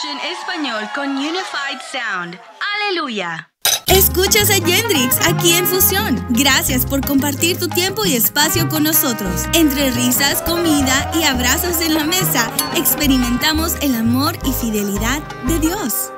en español con Unified Sound. ¡Aleluya! Escuchas a Yendrix aquí en Fusión. Gracias por compartir tu tiempo y espacio con nosotros. Entre risas, comida y abrazos en la mesa, experimentamos el amor y fidelidad de Dios.